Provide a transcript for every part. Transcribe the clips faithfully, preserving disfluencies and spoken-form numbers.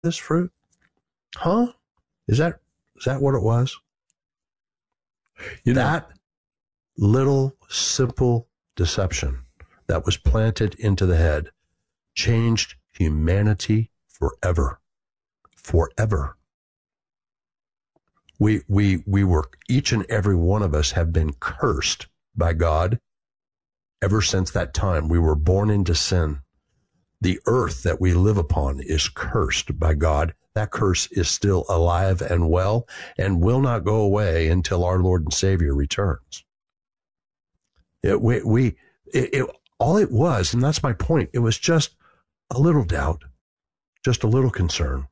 this fruit? Huh? Is that is that what it was? You know, that little simple deception that was planted into the head changed humanity forever. Forever. We we we were, each and every one of us have been cursed by God ever since that time. We were born into sin. The earth that we live upon is cursed by God. That curse is still alive and well and will not go away until our Lord and Savior returns. It, we, we it, it, all it was, and that's my point, it was just a little doubt, just a little concern.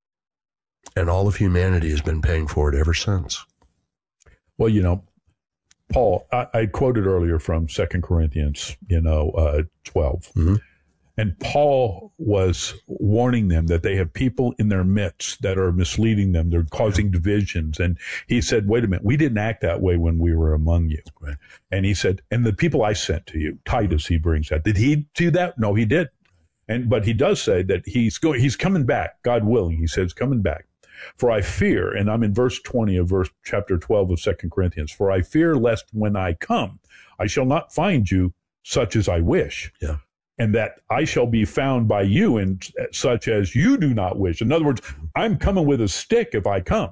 And all of humanity has been paying for it ever since. Well, you know, Paul, I, I quoted earlier from Second Corinthians, you know, uh, twelve. Mm-hmm. And Paul was warning them that they have people in their midst that are misleading them. They're causing divisions. And he said, wait a minute, we didn't act that way when we were among you. Right. And he said, and the people I sent to you, Titus, he brings that. Did he do that? No, he didn't. And, but he does say that he's going, he's coming back, God willing. He says, coming back. For I fear, and I'm in verse twenty of verse chapter twelve of Second Corinthians, for I fear lest when I come, I shall not find you such as I wish. Yeah. And that I shall be found by you in such as you do not wish. In other words, I'm coming with a stick if I come.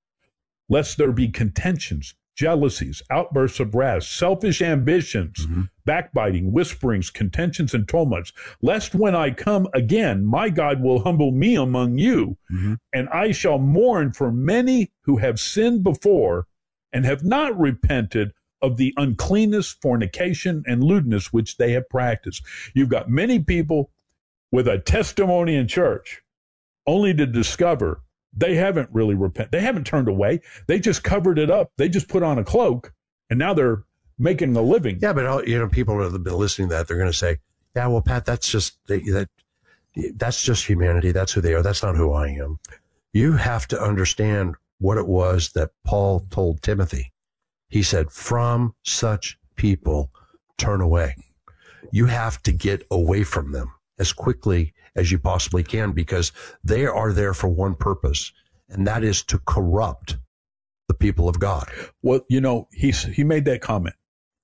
Lest there be contentions, jealousies, outbursts of wrath, selfish ambitions, mm-hmm. backbiting, whisperings, contentions, and tumults. Lest when I come again, my God will humble me among you, mm-hmm. and I shall mourn for many who have sinned before and have not repented of the uncleanness, fornication, and lewdness which they have practiced. You've got many people with a testimony in church only to discover they haven't really repented. They haven't turned away. They just covered it up. They just put on a cloak, and now they're making a living. Yeah, but you know, people that have been listening to that, they're going to say, yeah, well, Pat, that's just that that's just humanity. That's who they are. That's not who I am. You have to understand what it was that Paul told Timothy. He said, from such people, turn away. You have to get away from them as quickly as you possibly can, because they are there for one purpose, and that is to corrupt the people of God. Well, you know, he's, he made that comment.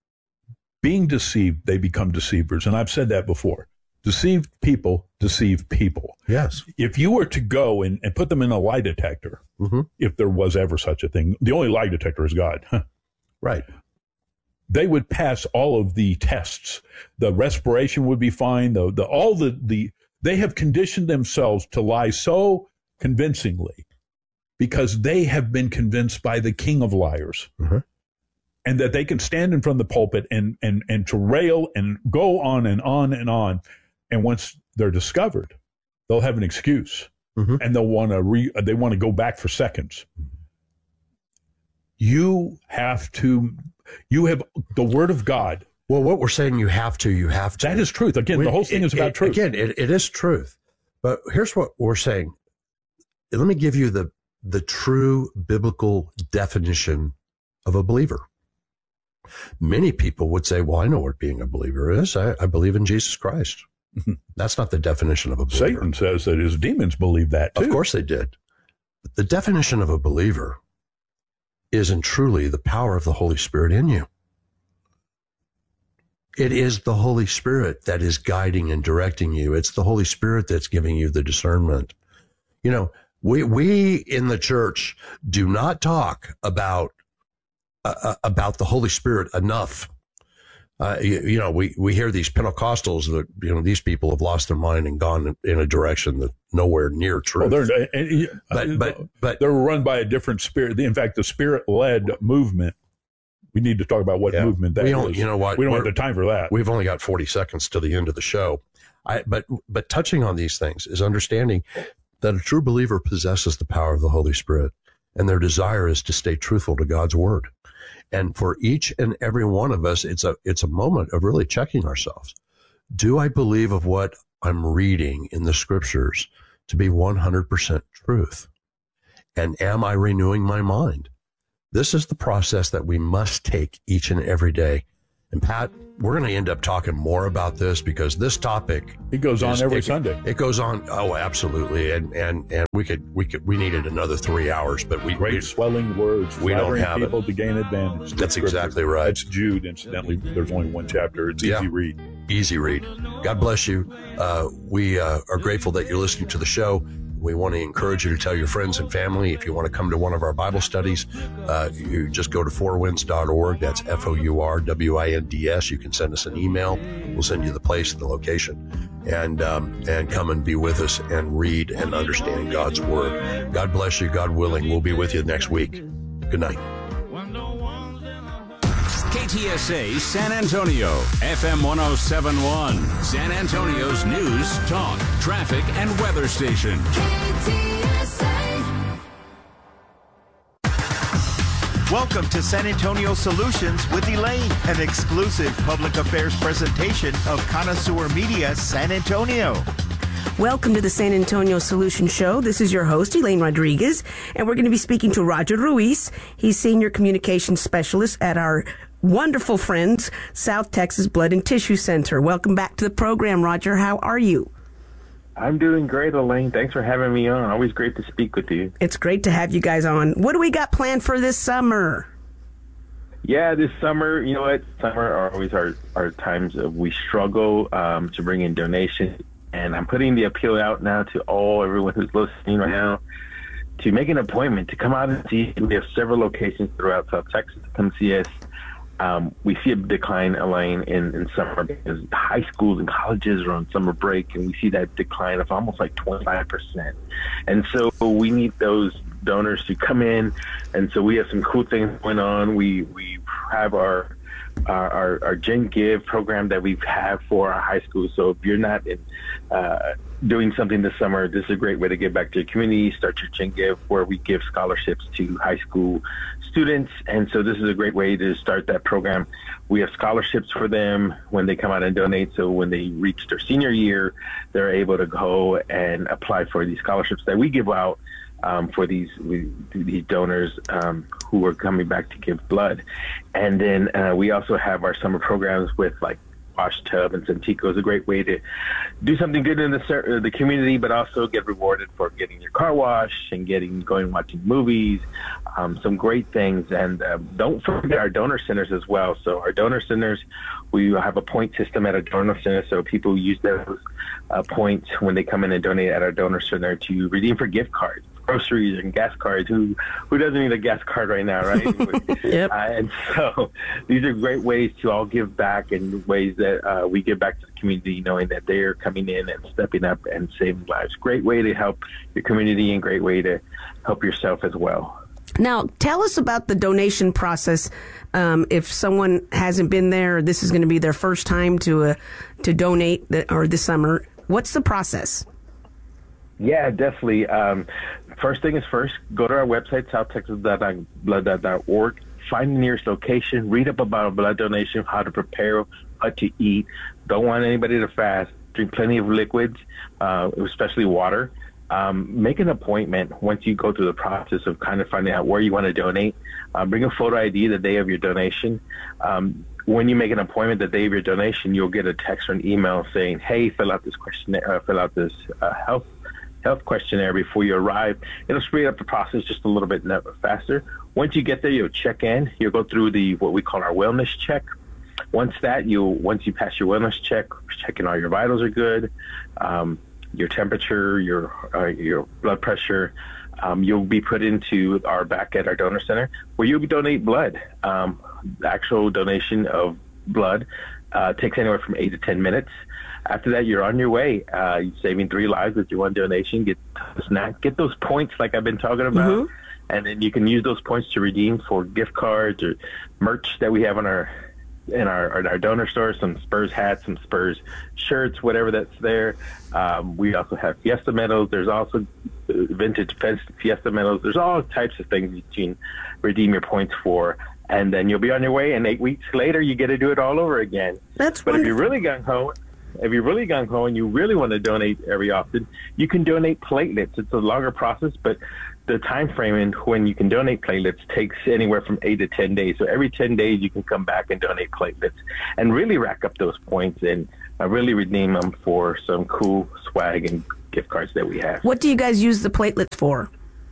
Being deceived, they become deceivers. And I've said that before. Deceived people deceive people. Yes. If you were to go and, and put them in a lie detector, mm-hmm. if there was ever such a thing, the only lie detector is God. Right. They would pass all of the tests. The respiration would be fine. The, the, all the, the, they have conditioned themselves to lie so convincingly because they have been convinced by the king of liars, mm-hmm. and that they can stand in front of the pulpit and, and, and to rail and go on and on and on. And once they're discovered, they'll have an excuse, mm-hmm. and they'll want to re, they want to go back for seconds. You have to, you have the word of God. Well, what we're saying, you have to, you have to. That is truth. Again, we, the whole thing it, is about it, truth. Again, it, it is truth. But here's what we're saying. Let me give you the, the true biblical definition of a believer. Many people would say, well, I know what being a believer is. I, I believe in Jesus Christ. That's not the definition of a believer. Satan says that his demons believe that too. Of course they did. But the definition of a believer is and truly the power of the Holy Spirit in you. It is the Holy Spirit that is guiding and directing you. It's the Holy Spirit that's giving you the discernment. You know, we we in the church do not talk about uh, about the Holy Spirit enough. Uh, you, you know, we, we hear these Pentecostals that, you know, these people have lost their mind and gone in a direction that nowhere near truth. Well, they're, and, but, but, but they're run by a different spirit. In fact, the spirit-led movement, we need to talk about what yeah, movement that we is. You know what? We don't have the time for that. We've only got forty seconds to the end of the show. I, but, but touching on these things is understanding that a true believer possesses the power of the Holy Spirit, and their desire is to stay truthful to God's word. And for each and every one of us, it's a it's a moment of really checking ourselves. Do I believe of what I'm reading in the scriptures to be one hundred percent truth? And am I renewing my mind? This is the process that we must take each and every day. And Pat, we're going to end up talking more about this because this topic it goes on is, every it, Sunday. It goes on. Oh, absolutely. And and and we could we could we needed another three hours, but we great we, swelling words. We don't have people it. to gain advantage. That's exactly right. That's Jude. Incidentally, there's only one chapter. It's yeah. easy read. Easy read. God bless you. Uh, we uh, are grateful that you're listening to the show. We want to encourage you to tell your friends and family. If you want to come to one of our Bible studies, uh, you just go to four winds dot org. That's F O U R W I N D S. You can send us an email. We'll send you the place and the location. And, um, and come and be with us and read and understand God's Word. God bless you. God willing, we'll be with you next week. Good night. K T S A San Antonio, F M one oh seven point one, San Antonio's news, talk, traffic, and weather station. K T S A. Welcome to San Antonio Solutions with Elaine, an exclusive public affairs presentation of Connoisseur Media San Antonio. Welcome to the San Antonio Solution Show. This is your host, Elaine Rodriguez, and we're going to be speaking to Roger Ruiz. He's Senior Communications Specialist at our wonderful friends, South Texas Blood and Tissue Center. Welcome back to the program, Roger. How are you? I'm doing great, Elaine. Thanks for having me on. Always great to speak with you. It's great to have you guys on. What do we got planned for this summer? Yeah, this summer, you know what? Summer are always our, our times of we struggle um, to bring in donations. And I'm putting the appeal out now to all, everyone who's listening right now, to make an appointment to come out and see. We have several locations throughout South Texas to come see us. Um, we see a decline, Elaine, in, in summer because high schools and colleges are on summer break, and we see that decline of almost like twenty-five percent. And so we need those donors to come in, and so we have some cool things going on. We we have our our, our, our Gen Give program that we have for our high schools. So if you're not in, uh, doing something this summer, this is a great way to give back to your community. Start your Gen Give, where we give scholarships to high school students. And so this is a great way to start that program. We have scholarships for them when they come out and donate. So when they reach their senior year, they're able to go and apply for these scholarships that we give out um, for these we, these donors um, who are coming back to give blood. And then uh, we also have our summer programs with like Wash Tub and Santico is a great way to do something good in the the community, but also get rewarded for getting your car washed and getting going and watching movies. Um, some great things, and uh, don't forget our donor centers as well. So our donor centers, we have a point system at our donor center, so people use those uh, points when they come in and donate at our donor center to redeem for gift cards, groceries, and gas cards. Who who doesn't need a gas card right now, right? Yep. Uh, and so these are great ways to all give back, and ways that uh, we give back to the community, knowing that they are coming in and stepping up and saving lives. Great way to help your community, and great way to help yourself as well. Now, tell us about the donation process. Um, if someone hasn't been there, or this is going to be their first time to uh, to donate, the, or this summer, what's the process? Yeah, definitely. Um, first thing is first, go to our website, south texas blood dot org, find the nearest location, read up about a blood donation, how to prepare, what to eat. Don't want anybody to fast. Drink plenty of liquids, uh, especially water. Um, make an appointment once you go through the process of kind of finding out where you want to donate. Uh, bring a photo I D the day of your donation. Um, when you make an appointment the day of your donation, you'll get a text or an email saying, hey, fill out this questionnaire, uh, fill out this uh, health health questionnaire before you arrive. It'll speed up the process just a little bit faster. Once you get there, you'll check in. You'll go through the what we call our wellness check. Once that you once you pass your wellness check, checking all your vitals are good, um, your temperature, your uh, your blood pressure, um, you'll be put into our back at our donor center where you'll donate blood. Um, the actual donation of blood uh, takes anywhere from eight to ten minutes. After that, you're on your way. Uh, you're saving three lives with your one donation. Get a snack. Get those points like I've been talking about. Mm-hmm. And then you can use those points to redeem for gift cards or merch that we have on our in our, in our donor store, some Spurs hats, some Spurs shirts, whatever that's there. Um, we also have Fiesta medals. There's also vintage Fiesta medals. There's all types of things you can redeem your points for. And then you'll be on your way, and eight weeks later, you get to do it all over again. That's But wonderful. if you're really gung-ho, if you're really gung-ho and you really want to donate every often, you can donate platelets. It's a longer process, but the time frame in when you can donate platelets takes anywhere from eight to ten days. So every ten days, you can come back and donate platelets and really rack up those points and uh, really redeem them for some cool swag and gift cards that we have. What do you guys use the platelets for?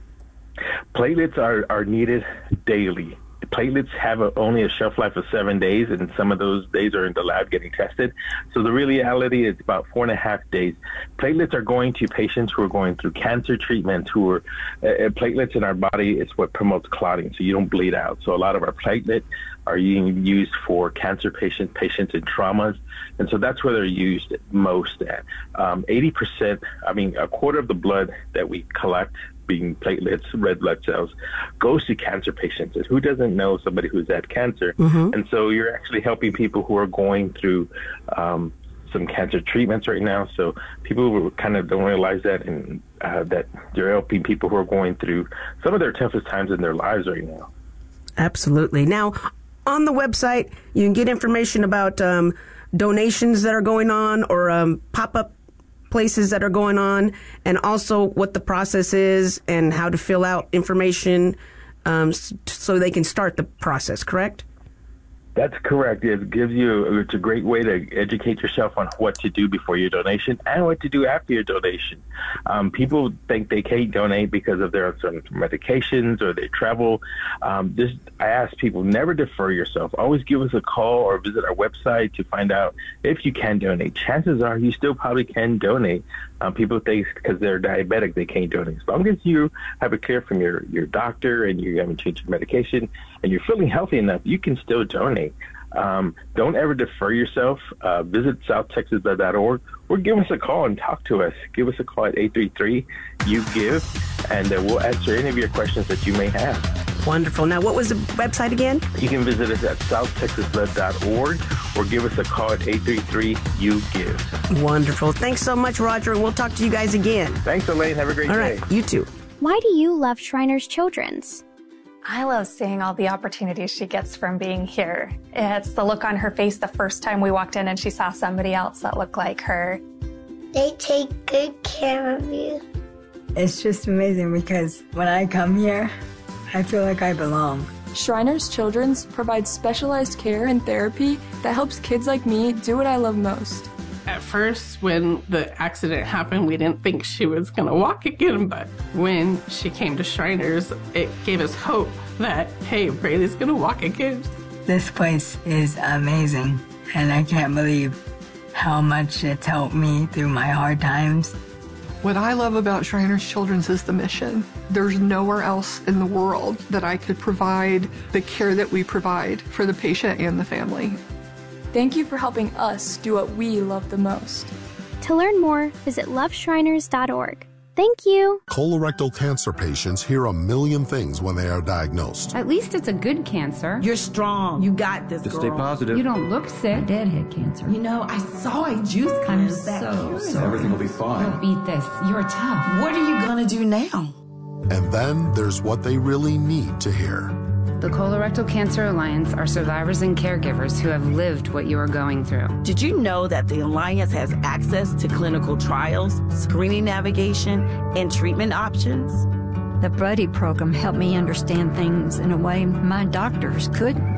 Platelets are, are needed daily. Platelets have a, only a shelf life of seven days, and some of those days are in the lab getting tested. So the reality is about four and a half days. Platelets are going to patients who are going through cancer treatment, who are uh, platelets in our body is what promotes clotting, so you don't bleed out. So a lot of our platelets are being used for cancer patients, patients in traumas, and so that's where they're used most at. Um, eighty percent, I mean, a quarter of the blood that we collect, being platelets, red blood cells, goes to cancer patients. And who doesn't know somebody who's had cancer? Mm-hmm. And so you're actually helping people who are going through um, some cancer treatments right now. So people who kind of don't realize that, and uh, that you're helping people who are going through some of their toughest times in their lives right now. Absolutely. Now, on the website, you can get information about um, donations that are going on, or um, pop-up places that are going on, and also what the process is and how to fill out information um, so they can start the process, correct? That's correct. It gives you, it's a great way to educate yourself on what to do before your donation and what to do after your donation. Um, people think they can't donate because of their some medications or they travel. Um, this, I ask people, never defer yourself. Always give us a call or visit our website to find out if you can donate. Chances are you still probably can donate. Um, people think because they're diabetic they can't donate. As long as you have it clear from your, your doctor and you haven't changed your medication and you're feeling healthy enough, you can still donate. Um, don't ever defer yourself. Uh, visit south texas blood dot org or give us a call and talk to us. Give us a call at eight three three, U give, and uh, we'll answer any of your questions that you may have. Wonderful. Now, what was the website again? You can visit us at south texas blood dot org or give us a call at eight three three, U give. Wonderful. Thanks so much, Roger, and we'll talk to you guys again. Thanks, Elaine. Have a great All day. All right. You too. Why do you love Shriners Children's? I love seeing all the opportunities she gets from being here. It's the look on her face the first time we walked in and she saw somebody else that looked like her. They take good care of you. It's just amazing because when I come here, I feel like I belong. Shriners Children's provides specialized care and therapy that helps kids like me do what I love most. At first, when the accident happened, we didn't think she was going to walk again, but when she came to Shriners, it gave us hope that, hey, Braylee's going to walk again. This place is amazing, and I can't believe how much it's helped me through my hard times. What I love about Shriners Children's is the mission. There's nowhere else in the world that I could provide the care that we provide for the patient and the family. Thank you for helping us do what we love the most. To learn more, visit love shriners dot org. Thank you. Colorectal cancer patients hear a million things when they are diagnosed. At least it's a good cancer. You're strong. You got this, Just girl. stay positive. You don't look sick. Dad had cancer. You know, I saw a juice I'm so sorry. Everything will be fine. You'll beat this. You're tough. What are you going to do now? And then there's what they really need to hear. The Colorectal Cancer Alliance are survivors and caregivers who have lived what you are going through. Did you know that the Alliance has access to clinical trials, screening navigation, and treatment options? The Buddy program helped me understand things in a way my doctors couldn't.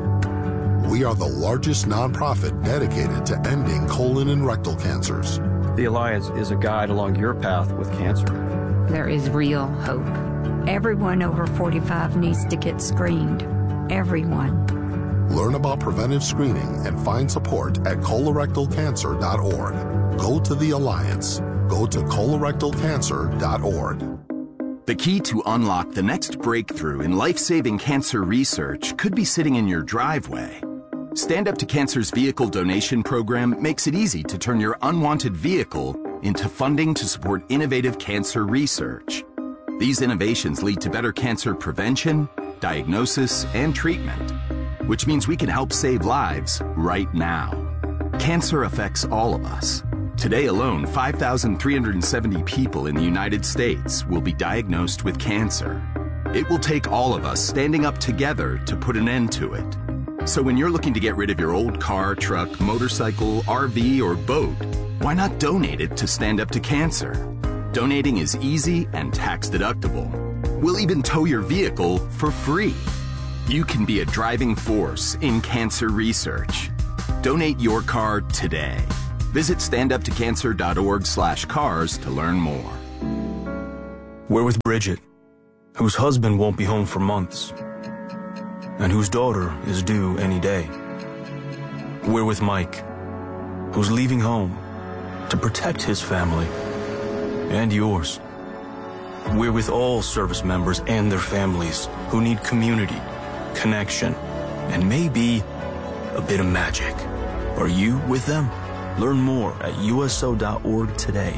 We are the largest nonprofit dedicated to ending colon and rectal cancers. The Alliance is a guide along your path with cancer. There is real hope. Everyone over forty-five needs to get screened. Everyone. Learn about preventive screening and find support at colorectal cancer dot org. Go to the Alliance. Go to colorectal cancer dot org. The key to unlock the next breakthrough in life-saving cancer research could be sitting in your driveway. Stand Up to Cancer's vehicle donation program makes it easy to turn your unwanted vehicle into funding to support innovative cancer research. These innovations lead to better cancer prevention, diagnosis, and treatment, which means we can help save lives right now. Cancer affects all of us. Today alone, five thousand three hundred seventy people in the United States will be diagnosed with cancer. It will take all of us standing up together to put an end to it. So when you're looking to get rid of your old car, truck, motorcycle, R V, or boat, why not donate it to Stand Up to Cancer? Donating is easy and tax deductible. We'll even tow your vehicle for free. You can be a driving force in cancer research. Donate your car today. Visit standuptocancer.org slash cars to learn more. We're with Bridget, whose husband won't be home for months, and whose daughter is due any day. We're with Mike, who's leaving home to protect his family and yours. We're with all service members and their families who need community, connection, and maybe a bit of magic. Are you with them? Learn more at U S O dot org today.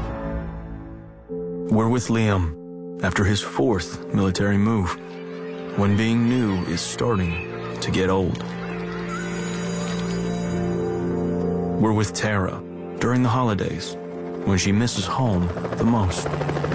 We're with Liam after his fourth military move, when being new is starting to get old. We're with Tara during the holidays, when she misses home the most.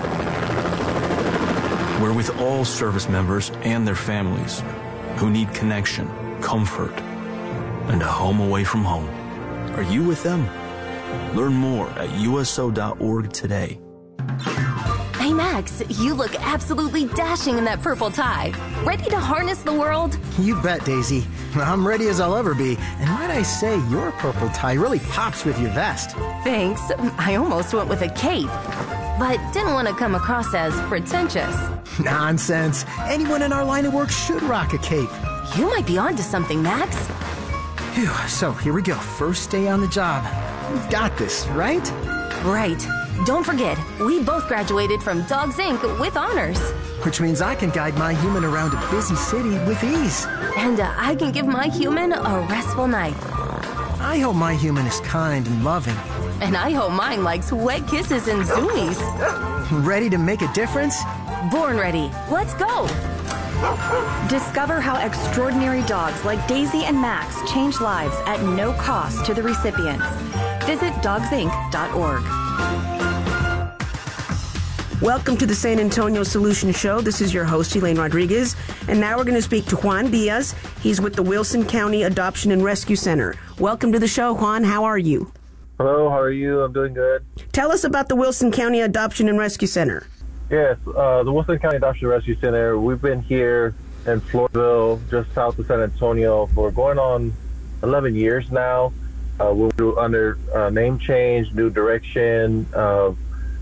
We're with all service members and their families who need connection, comfort, and a home away from home. Are you with them? Learn more at U S O dot org today. Hey Max, you look absolutely dashing in that purple tie. Ready to harness the world? You bet, Daisy. I'm ready as I'll ever be. And might I say, your purple tie really pops with your vest. Thanks. I almost went with a cape, but didn't want to come across as pretentious. Nonsense. Anyone in our line of work should rock a cape. You might be onto something, Max. Phew, so here we go. First day on the job. We've got this, right? Right. Don't forget, we both graduated from Dogs Incorporated with honors. Which means I can guide my human around a busy city with ease. And uh, I can give my human a restful night. I hope my human is kind and loving. And I hope mine likes wet kisses and zoomies. Ready to make a difference? Born ready. Let's go. Discover how extraordinary dogs like Daisy and Max change lives at no cost to the recipients. Visit dogs inc dot org. Welcome to the San Antonio Solution Show. This is your host, Elaine Rodriguez. And now we're going to speak to Juan Diaz. He's with the Wilson County Adoption and Rescue Center. Welcome to the show, Juan. How are you? Hello, how are you? I'm doing good. Tell us about the Wilson County Adoption and Rescue Center. Yes, uh, the Wilson County Adoption and Rescue Center, we've been here in Floresville, just south of San Antonio, for going on eleven years now. Uh, we're under uh, name change, new direction, uh,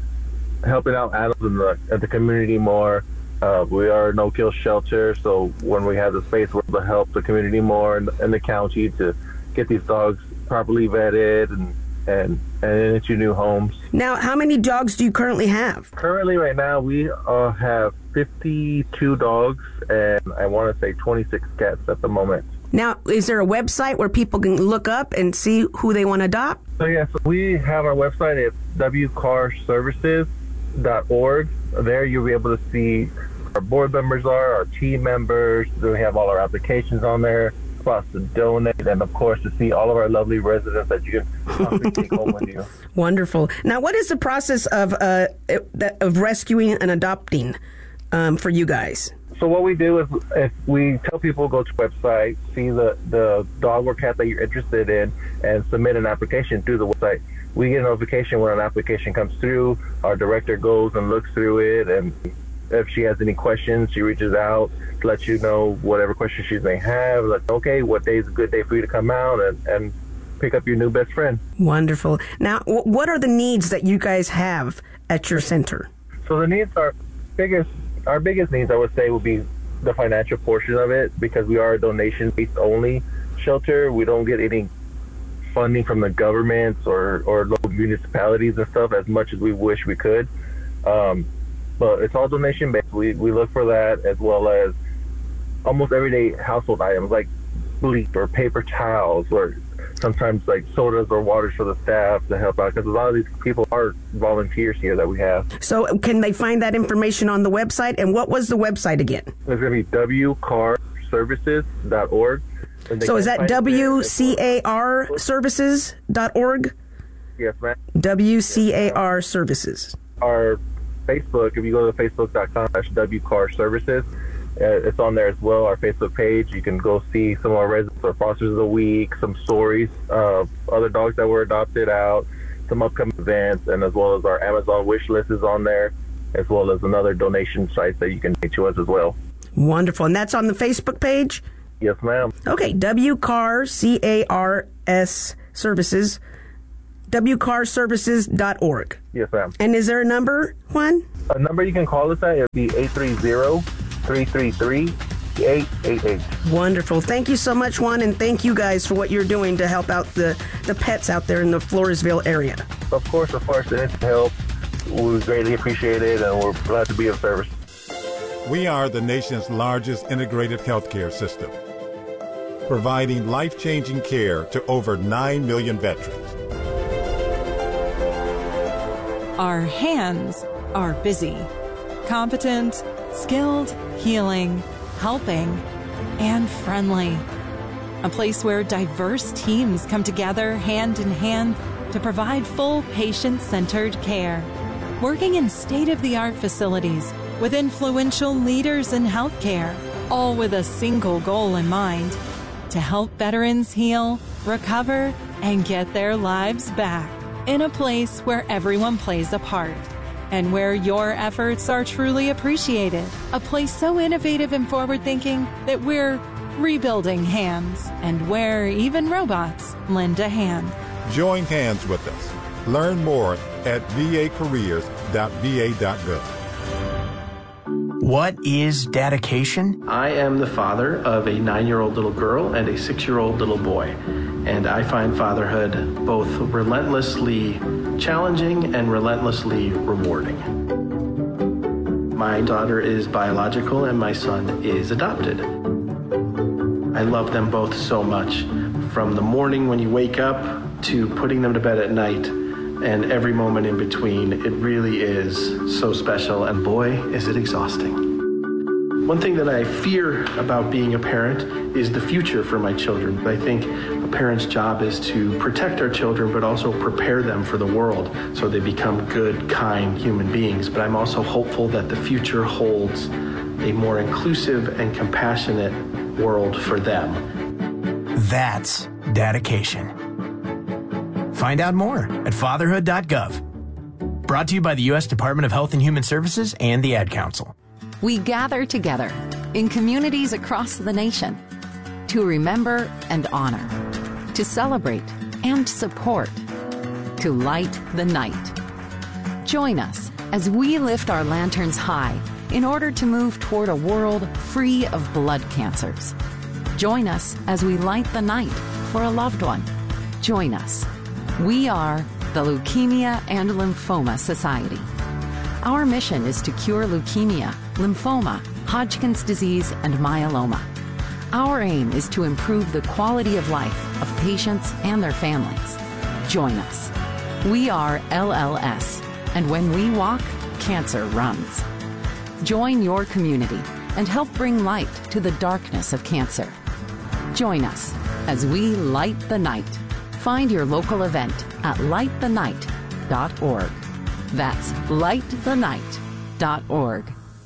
helping out animals in the, in the community more. Uh, we are a no-kill shelter, so when we have the space, we're able to help the community more in, in the county to get these dogs properly vetted and and, and into new homes. Now, how many dogs do you currently have? Currently, right now, we uh, have fifty-two dogs, and I want to say twenty-six cats at the moment. Now, is there a website where people can look up and see who they want to adopt? So, yes, yeah, so we have our website. It's w car services dot org. There you'll be able to see our board members are, our team members. We have all our applications on there, spots to donate, and of course to see all of our lovely residents that you can take home with you. Wonderful. Now, what is the process of uh, of rescuing and adopting um, for you guys? So what we do is, if we tell people go to the website, see the, the dog or cat that you're interested in, and submit an application through the website. We get a notification when an application comes through. Our director goes and looks through it, and if she has any questions, she reaches out to let you know whatever questions she may have. Like, okay, what day is a good day for you to come out and, and pick up your new best friend? Wonderful. Now, what are the needs that you guys have at your center? So the needs are biggest. Our biggest needs, I would say, would be the financial portion of it, because we are a donation-based only shelter. We don't get any funding from the governments or, or local municipalities and stuff as much as we wish we could. Um, but it's all donation-based. We, we look for that, as well as almost everyday household items like bleach or paper towels, or sometimes like sodas or waters for the staff to help out, because a lot of these people are volunteers here that we have. So can they find that information on the website? And what was the website again? It's going to be w car services dot org. So is that W C A R services dot org? Yes, ma'am. W C A R services. Our Facebook, if you go to facebook dot com slash w car services, Uh, it's on there as well, our Facebook page. You can go see some of our residents or fosters of the week, some stories of other dogs that were adopted out, some upcoming events, and as well as our Amazon wish list is on there, as well as another donation site that you can donate to us as well. Wonderful. And that's on the Facebook page? Yes, ma'am. Okay, W C A R, C A R S Services, W C A R services dot org. Yes, ma'am. And is there a number, Juan? A number you can call us at would be eight three zero, three three three, eight eight eight. Wonderful. Thank you so much, Juan, and thank you guys for what you're doing to help out the, the pets out there in the Floresville area. Of course, of course, it is help. We greatly appreciate it, and we're glad to be of service. We are the nation's largest integrated healthcare system, providing life-changing care to over nine million veterans. Our hands are busy, competent, skilled, healing, helping, and friendly. A place where diverse teams come together hand in hand to provide full patient-centered care. Working in state-of-the-art facilities with influential leaders in healthcare, all with a single goal in mind: to help veterans heal, recover, and get their lives back. In a place where everyone plays a part and where your efforts are truly appreciated. A place so innovative and forward-thinking that we're rebuilding hands, and where even robots lend a hand. Join hands with us. Learn more at v a careers dot v a dot gov. What is dedication? I am the father of a nine-year-old little girl and a six-year-old little boy, and I find fatherhood both relentlessly challenging and relentlessly rewarding. My daughter is biological and my son is adopted. I love them both so much, from the morning when you wake up to putting them to bed at night, and every moment in between. It really is so special, and boy, is it exhausting. One thing that I fear about being a parent is the future for my children. I think a parent's job is to protect our children, but also prepare them for the world so they become good, kind human beings. But I'm also hopeful that the future holds a more inclusive and compassionate world for them. That's dedication. Find out more at fatherhood dot gov. Brought to you by the U S Department of Health and Human Services and the Ad Council. We gather together in communities across the nation to remember and honor, to celebrate and support, to light the night. Join us as we lift our lanterns high in order to move toward a world free of blood cancers. Join us as we light the night for a loved one. Join us. We are the Leukemia and Lymphoma Society. Our mission is to cure leukemia, lymphoma, Hodgkin's disease, and myeloma. Our aim is to improve the quality of life of patients and their families. Join us. We are L L S, and when we walk, cancer runs. Join your community and help bring light to the darkness of cancer. Join us as we light the night. Find your local event at light the night dot org. That's light the night dot org.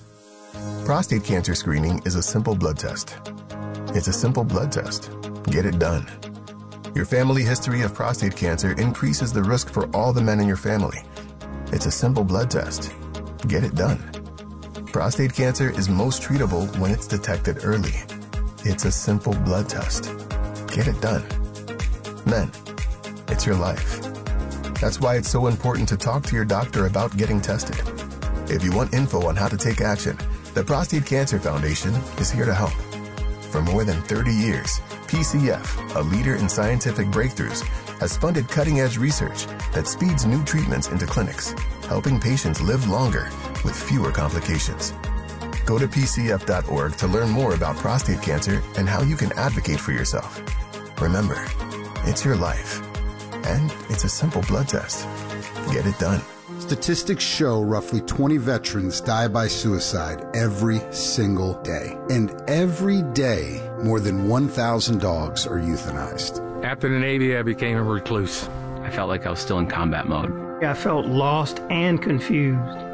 Prostate cancer screening is a simple blood test. It's a simple blood test. Get it done. Your family history of prostate cancer increases the risk for all the men in your family. It's a simple blood test. Get it done. Prostate cancer is most treatable when it's detected early. It's a simple blood test. Get it done. Men, it's your life. That's why it's so important to talk to your doctor about getting tested. If you want info on how to take action, the Prostate Cancer Foundation is here to help. For more than thirty years, P C F, a leader in scientific breakthroughs, has funded cutting-edge research that speeds new treatments into clinics, helping patients live longer with fewer complications. Go to P C F dot org to learn more about prostate cancer and how you can advocate for yourself. Remember, it's your life, and it's a simple blood test. Get it done. Statistics show roughly twenty veterans die by suicide every single day. And every day, more than one thousand dogs are euthanized. After the Navy, I became a recluse. I felt like I was still in combat mode. I felt lost and confused.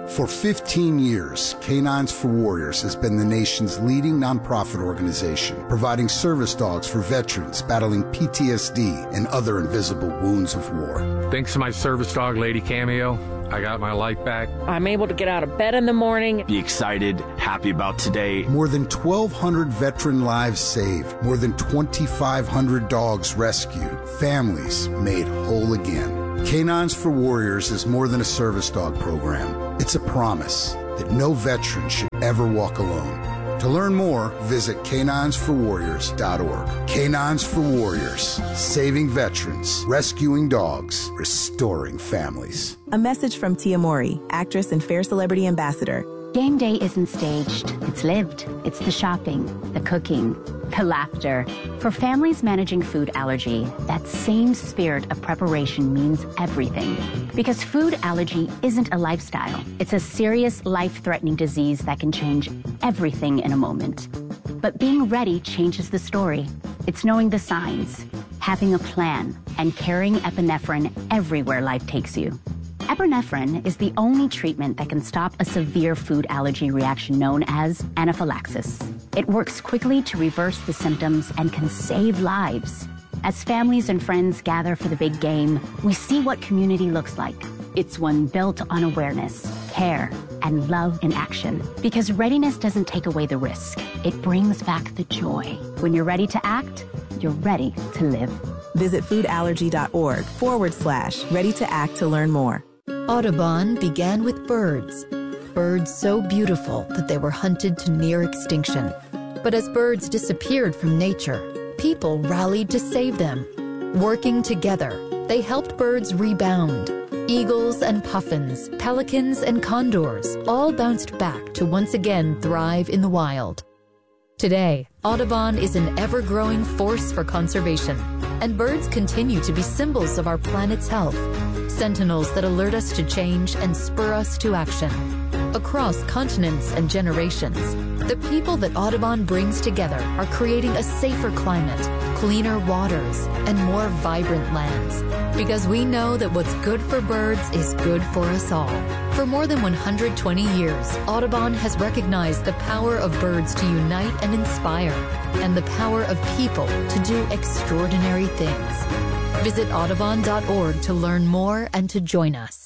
For fifteen years, Canines for Warriors has been the nation's leading nonprofit organization, providing service dogs for veterans battling P T S D and other invisible wounds of war. Thanks to my service dog, Lady Cameo, I got my life back. I'm able to get out of bed in the morning. Be excited, happy about today. More than twelve hundred veteran lives saved. More than twenty-five hundred dogs rescued. Families made whole again. Canines for Warriors is more than a service dog program. It's a promise that no veteran should ever walk alone. To learn more, visit canines for warriors dot org. Canines for Warriors, saving veterans, rescuing dogs, restoring families. A message from Tia Mori, actress and Fair Celebrity Ambassador. Game day isn't staged, it's lived. It's the shopping, the cooking, the laughter. For families managing food allergy, that same spirit of preparation means everything. Because food allergy isn't a lifestyle. It's a serious, life-threatening disease that can change everything in a moment. But being ready changes the story. It's knowing the signs, having a plan, and carrying epinephrine everywhere life takes you. Epinephrine is the only treatment that can stop a severe food allergy reaction known as anaphylaxis. It works quickly to reverse the symptoms and can save lives. As families and friends gather for the big game, we see what community looks like. It's one built on awareness, care, and love in action. Because readiness doesn't take away the risk. It brings back the joy. When you're ready to act, you're ready to live. Visit foodallergy.org forward slash ready to act to learn more. Audubon began with birds. Birds so beautiful that they were hunted to near extinction. But as birds disappeared from nature, people rallied to save them. Working together, they helped birds rebound. Eagles and puffins, pelicans and condors all bounced back to once again thrive in the wild. Today, Audubon is an ever-growing force for conservation, and birds continue to be symbols of our planet's health, sentinels that alert us to change and spur us to action. Across continents and generations, the people that Audubon brings together are creating a safer climate, cleaner waters, and more vibrant lands. Because we know that what's good for birds is good for us all. For more than one hundred twenty years, Audubon has recognized the power of birds to unite and inspire, and the power of people to do extraordinary things. Visit audubon dot org to learn more and to join us.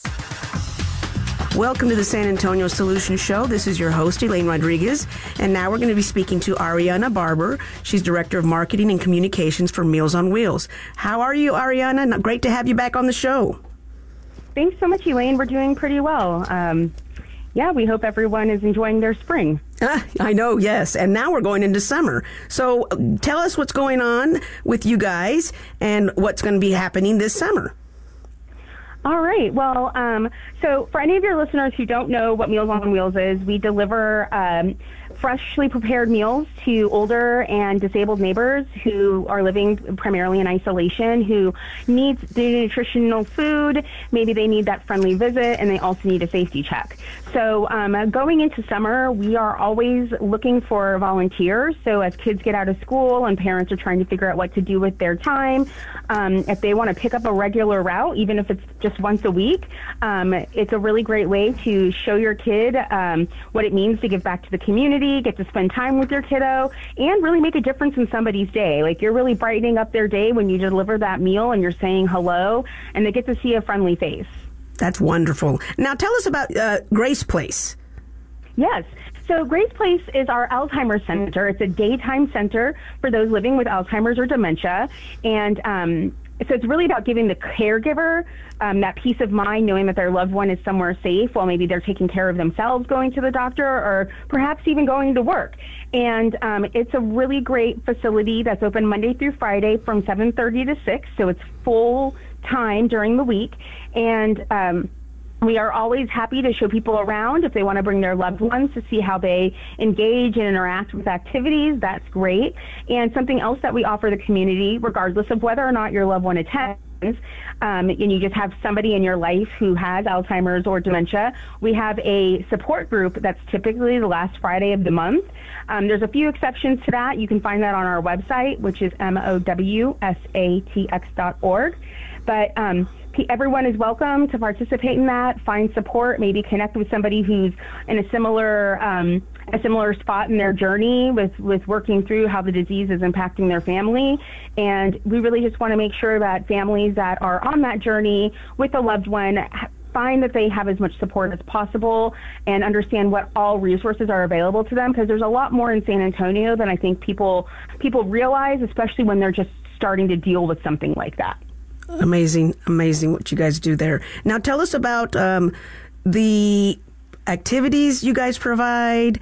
Welcome to the San Antonio Solution Show. This is your host, Elaine Rodriguez. And now we're going to be speaking to Ariana Barber. She's Director of Marketing and Communications for Meals on Wheels. How are you, Ariana? Great to have you back on the show. Thanks so much, Elaine. We're doing pretty well. Um, yeah, we hope everyone is enjoying their spring. Ah, I know, yes. And now we're going into summer. So tell us what's going on with you guys and what's going to be happening this summer. All right. Well, um, so for any of your listeners who don't know what Meals on Wheels is, we deliver um, freshly prepared meals to older and disabled neighbors who are living primarily in isolation, who need the nutritional food. Maybe they need that friendly visit, and they also need a safety check. So um, going into summer, we are always looking for volunteers. So as kids get out of school and parents are trying to figure out what to do with their time, um, if they want to pick up a regular route, even if it's just once a week, um, it's a really great way to show your kid um, what it means to give back to the community, get to spend time with your kiddo, and really make a difference in somebody's day. Like, you're really brightening up their day when you deliver that meal and you're saying hello, and they get to see a friendly face. That's wonderful. Now tell us about uh, Grace Place. Yes. So Grace Place is our Alzheimer's Center. It's a daytime center for those living with Alzheimer's or dementia. And um, so it's really about giving the caregiver um, that peace of mind, knowing that their loved one is somewhere safe while maybe they're taking care of themselves going to the doctor or perhaps even going to work. And um, it's a really great facility that's open Monday through Friday from seven thirty to six. So it's full time during the week. And um, we are always happy to show people around if they want to bring their loved ones to see how they engage and interact with activities. That's great. And something else that we offer the community, regardless of whether or not your loved one attends, um, and you just have somebody in your life who has Alzheimer's or dementia, we have a support group that's typically the last Friday of the month. Um, there's a few exceptions to that. You can find that on our website, which is M O W S A T X dot org. But um, everyone is welcome to participate in that, find support, maybe connect with somebody who's in a similar um, a similar spot in their journey with, with working through how the disease is impacting their family. And we really just want to make sure that families that are on that journey with a loved one find that they have as much support as possible and understand what all resources are available to them, because there's a lot more in San Antonio than I think people people realize, especially when they're just starting to deal with something like that. Amazing, amazing what you guys do there. Now tell us about um, the activities you guys provide,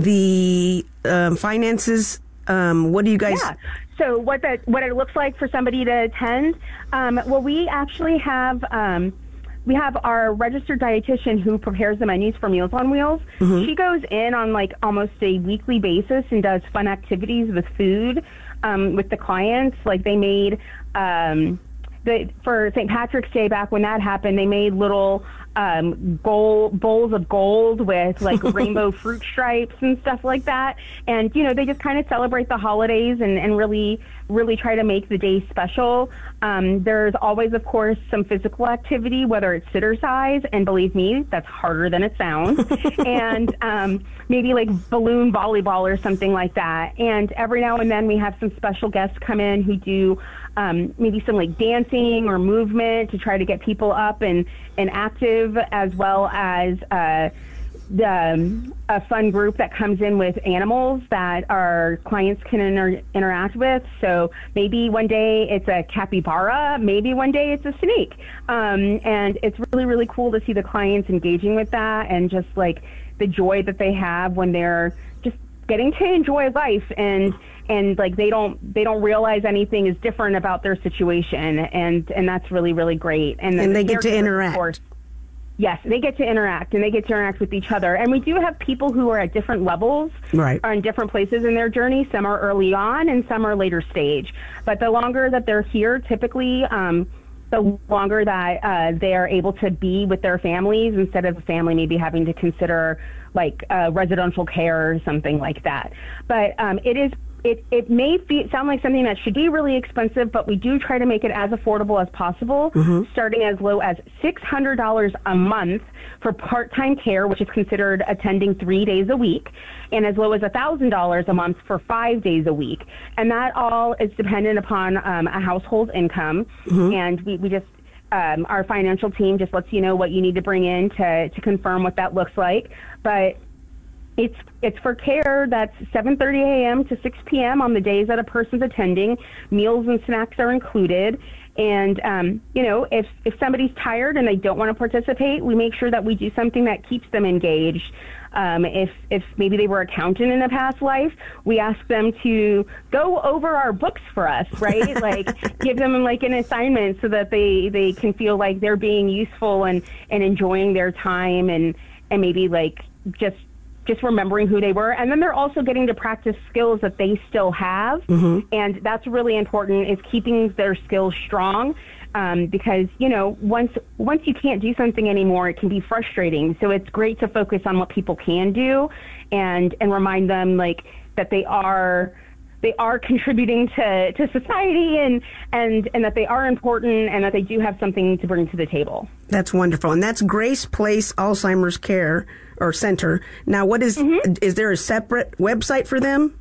the um, finances. Um, what do you guys... Yeah. So what that what it looks like for somebody to attend? Um, well, we actually have... Um, We have our registered dietitian who prepares the menus for Meals on Wheels. Mm-hmm. She goes in on like almost a weekly basis and does fun activities with food um, with the clients. Like they made, um, the, for Saint Patrick's Day back when that happened, they made little um, gold, bowls of gold with like rainbow fruit stripes and stuff like that. And, you know, they just kind of celebrate the holidays and, and really, really try to make the day special. Um, there's always, of course, some physical activity, whether it's sitter size, and believe me, that's harder than it sounds, and um, maybe like balloon volleyball or something like that. And every now and then we have some special guests come in who do um, maybe some like dancing or movement to try to get people up and, and active, as well as uh, the, um, a fun group that comes in with animals that our clients can inter- interact with. So maybe one day it's a capybara, maybe one day it's a snake. Um, and it's really, really cool to see the clients engaging with that and just like the joy that they have when they're just getting to enjoy life and and like they don't they don't realize anything is different about their situation, and and that's really, really great. And, and the they get to interact. Course, yes, they get to interact, and they get to interact with each other. And we do have people who are at different levels, right, are in different places in their journey. Some are early on, and some are later stage. But the longer that they're here, typically, um, the longer that uh, they are able to be with their families instead of the family maybe having to consider like uh, residential care or something like that. But um, it is. It, it may be, sound like something that should be really expensive, but we do try to make it as affordable as possible, mm-hmm. starting as low as six hundred dollars a month for part-time care, which is considered attending three days a week, and as low as one thousand dollars a month for five days a week. And that all is dependent upon um, a household income, mm-hmm. and we, we just um, our financial team just lets you know what you need to bring in to, to confirm what that looks like. But It's it's for care that's seven thirty a.m. to six p.m. on the days that a person's attending. Meals and snacks are included. And, um, you know, if, if somebody's tired and they don't want to participate, we make sure that we do something that keeps them engaged. Um, if, if maybe they were accountant in a past life, we ask them to go over our books for us, right? Like give them like an assignment so that they, they can feel like they're being useful and, and enjoying their time and, and maybe like just just remembering who they were. And then they're also getting to practice skills that they still have. Mm-hmm. And that's really important, is keeping their skills strong. Um, because, you know, once once you can't do something anymore, it can be frustrating. So it's great to focus on what people can do and, and remind them like that they are they are contributing to, to society and, and, and that they are important and that they do have something to bring to the table. That's wonderful. And that's Grace Place Alzheimer's Care or Center. Now, what is, mm-hmm. is there a separate website for them?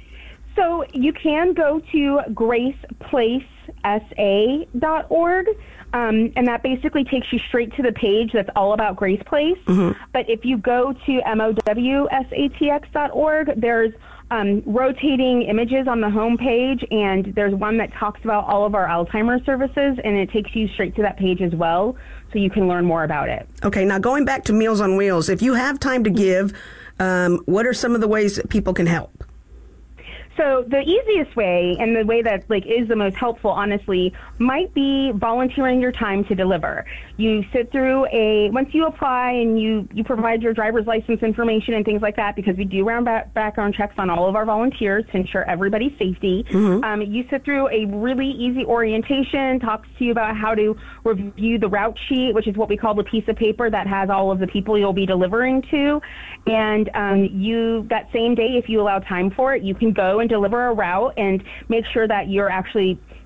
So you can go to grace place s a dot org, um, and that basically takes you straight to the page that's all about Grace Place. Mm-hmm. But if you go to M O W S A T X dot org, there's um, rotating images on the homepage, and there's one that talks about all of our Alzheimer's services, and it takes you straight to that page as well, so you can learn more about it. Okay, now going back to Meals on Wheels, if you have time to give, um, what are some of the ways that people can help? So the easiest way, and the way that like is the most helpful, honestly, might be volunteering your time to deliver. You sit through a, once you apply and you, you provide your driver's license information and things like that, because we do round back background checks on all of our volunteers to ensure everybody's safety. Mm-hmm. Um, you sit through a really easy orientation, talks to you about how to review the route sheet, which is what we call the piece of paper that has all of the people you'll be delivering to. And um, you, that same day, if you allow time for it, you can go and deliver a route and make sure that you're actually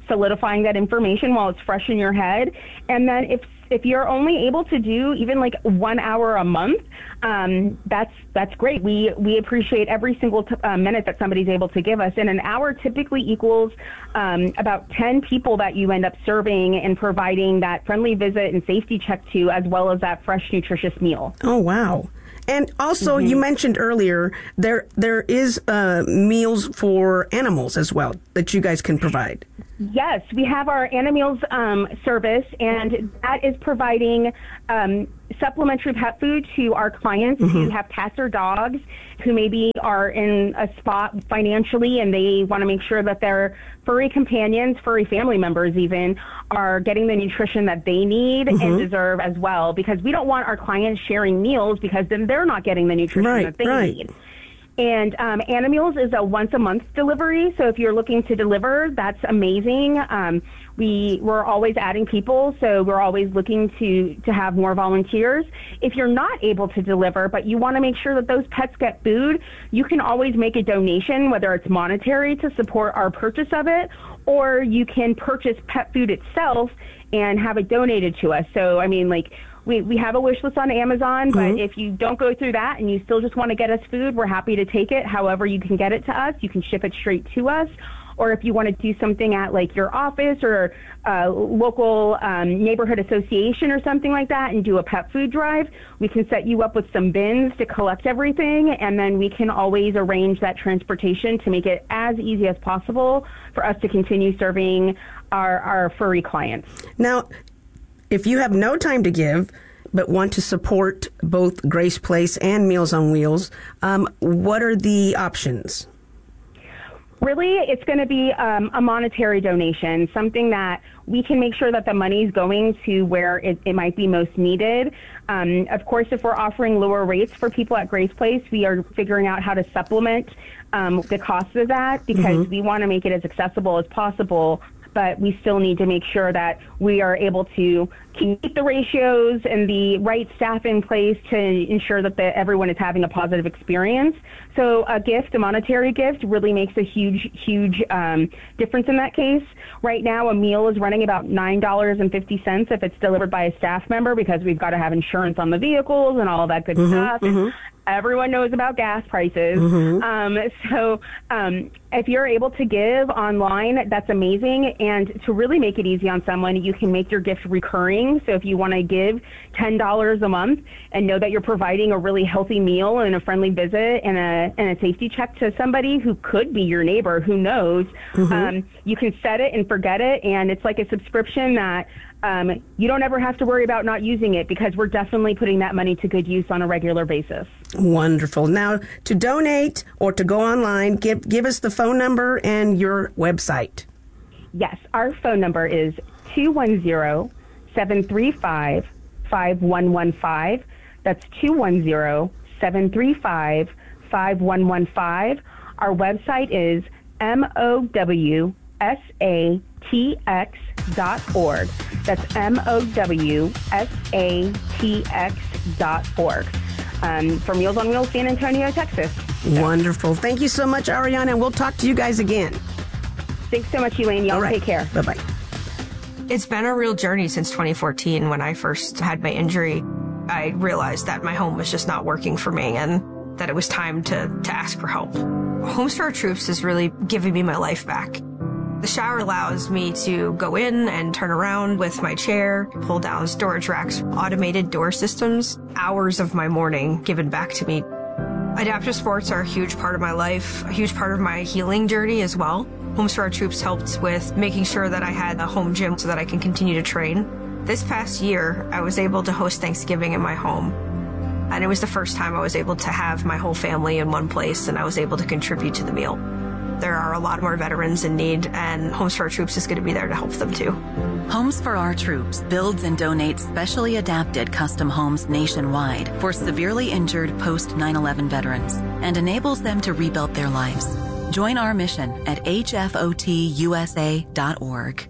solidifying that information while it's fresh in your head. And then if if you're only able to do even like one hour a month, um, that's that's great. We we appreciate every single t- uh, minute that somebody's able to give us. And an hour typically equals um, about ten people that you end up serving and providing that friendly visit and safety check to, as well as that fresh, nutritious meal. Oh, wow. And also, mm-hmm. you mentioned earlier, there there is uh, meals for animals as well that you guys can provide. Yes, we have our Animeals um, service, and that is providing um, supplementary pet food to our clients mm-hmm. who have cats or dogs who maybe are in a spot financially and they want to make sure that their furry companions, furry family members even, are getting the nutrition that they need mm-hmm. and deserve as well, because we don't want our clients sharing meals because then they're not getting the nutrition right, that they right. need. And um, Animeals is a once-a-month delivery, so if you're looking to deliver, that's amazing. Um, we, we're always adding people, so we're always looking to, to have more volunteers. If you're not able to deliver, but you want to make sure that those pets get food, you can always make a donation, whether it's monetary to support our purchase of it, or you can purchase pet food itself and have it donated to us. So, I mean, like, We we have a wish list on Amazon, but mm-hmm. if you don't go through that and you still just want to get us food, we're happy to take it. However, you can get it to us. You can ship it straight to us. Or if you want to do something at like your office or a local um, neighborhood association or something like that and do a pet food drive, we can set you up with some bins to collect everything, and then we can always arrange that transportation to make it as easy as possible for us to continue serving our, our furry clients. Now, if you have no time to give but want to support both Grace Place and Meals on Wheels, um, what are the options? Really, it's going to be um, a monetary donation, something that we can make sure that the money is going to where it, it might be most needed. Um, of course, if we're offering lower rates for people at Grace Place, we are figuring out how to supplement um, the cost of that because mm-hmm. we want to make it as accessible as possible, but we still need to make sure that we are able to keep the ratios and the right staff in place to ensure that the, everyone is having a positive experience. So a gift, a monetary gift, really makes a huge, huge um, difference in that case. Right now, a meal is running about nine dollars and fifty cents if it's delivered by a staff member because we've got to have insurance on the vehicles and all of that good mm-hmm, stuff. Mm-hmm. Everyone knows about gas prices. Mm-hmm. Um, so um, if you're able to give online, that's amazing. And to really make it easy on someone, you can make your gift recurring. So if you want to give ten dollars a month and know that you're providing a really healthy meal and a friendly visit and a, and a safety check to somebody who could be your neighbor, who knows, mm-hmm. um, you can set it and forget it. And it's like a subscription that um, you don't ever have to worry about not using it because we're definitely putting that money to good use on a regular basis. Wonderful. Now, to donate or to go online, give give us the phone number and your website. Yes, our phone number is two one zero, seven three five, five one one five. That's two one zero, seven three five, five one one five. Our website is M O W S A T X dot org. That's M O W S A T X dot org. Um, for Meals on Wheels, San Antonio, Texas. So. Wonderful. Thank you so much, Ariana, and we'll talk to you guys again. Thanks so much, Elaine. Y'all right. take care. Bye-bye. It's been a real journey since twenty fourteen when I first had my injury. I realized that my home was just not working for me and that it was time to, to ask for help. Homes for Our Troops is really giving me my life back. The shower allows me to go in and turn around with my chair, pull down storage racks, automated door systems, hours of my morning given back to me. Adaptive sports are a huge part of my life, a huge part of my healing journey as well. Homes for Our Troops helped with making sure that I had a home gym so that I can continue to train. This past year, I was able to host Thanksgiving in my home. And it was the first time I was able to have my whole family in one place and I was able to contribute to the meal. There are a lot more veterans in need, and Homes for Our Troops is going to be there to help them too. Homes for Our Troops builds and donates specially adapted custom homes nationwide for severely injured post nine eleven veterans and enables them to rebuild their lives. Join our mission at H F O T U S A dot org.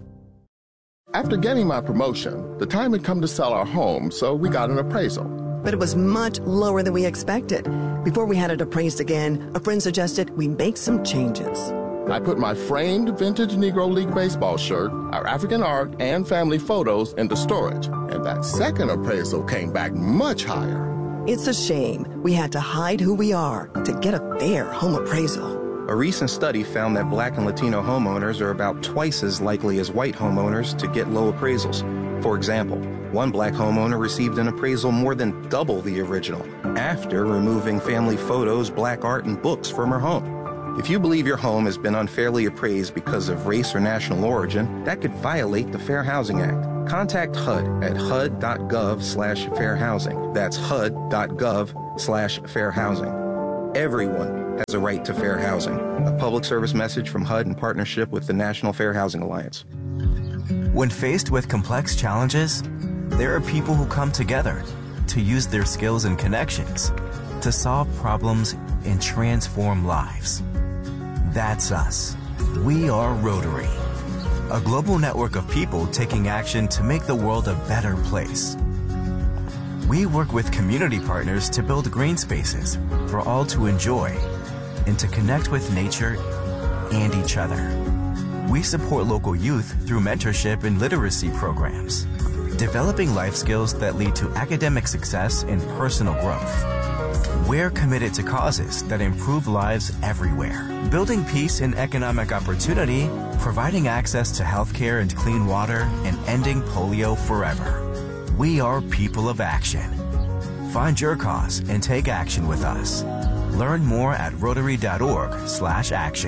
After getting my promotion, the time had come to sell our home, so we got an appraisal. But it was much lower than we expected. Before we had it appraised again, a friend suggested we make some changes. I put my framed vintage Negro League baseball shirt, our African art, and family photos into storage. And that second appraisal came back much higher. It's a shame we had to hide who we are to get a fair home appraisal. A recent study found that Black and Latino homeowners are about twice as likely as white homeowners to get low appraisals. For example, one Black homeowner received an appraisal more than double the original after removing family photos, Black art, and books from her home. If you believe your home has been unfairly appraised because of race or national origin, that could violate the Fair Housing Act. Contact H U D at H U D dot gov slash fair housing. That's H U D dot gov slash fair housing. Everyone has a right to fair housing. A public service message from H U D in partnership with the National Fair Housing Alliance. When faced with complex challenges, there are people who come together to use their skills and connections to solve problems and transform lives. That's us. We are Rotary, a global network of people taking action to make the world a better place. We work with community partners to build green spaces for all to enjoy and to connect with nature and each other. We support local youth through mentorship and literacy programs, developing life skills that lead to academic success and personal growth. We're committed to causes that improve lives everywhere, building peace and economic opportunity, providing access to healthcare and clean water, and ending polio forever. We are people of action. Find your cause and take action with us. Learn more at rotary dot org slash action.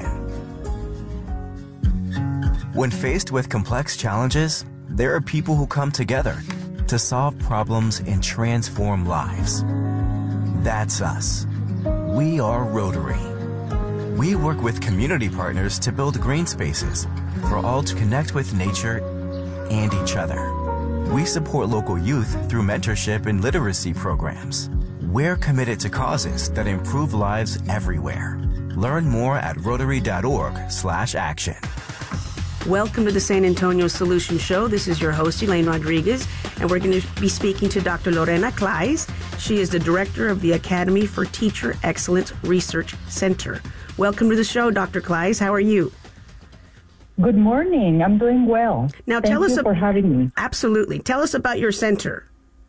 When faced with complex challenges, there are people who come together to solve problems and transform lives. That's us. We are Rotary. We work with community partners to build green spaces for all to connect with nature and each other. We support local youth through mentorship and literacy programs. We're committed to causes that improve lives everywhere. Learn more at rotary dot org slash action. Welcome to the San Antonio Solution Show. This is your host, Elaine Rodriguez, and we're going to be speaking to Doctor Lorena Claes. She is the director of the Academy for Teacher Excellence Research Center. Welcome to the show, Doctor Claes. How are you? Good morning. I'm doing well. Now, Thank tell us you ab- for having me. Absolutely. Tell us about your center.